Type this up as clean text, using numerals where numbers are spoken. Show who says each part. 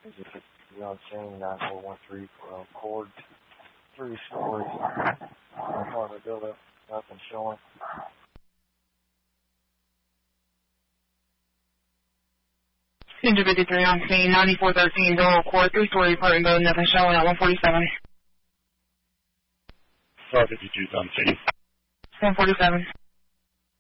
Speaker 1: on scene, 9413 cord 3 stories. Apartment building, nothing showing.
Speaker 2: Center 53 on scene, 9413 Dole Court, 3-story apartment building, nothing showing at 147.
Speaker 3: Sorry, 52 on scene.
Speaker 2: 147.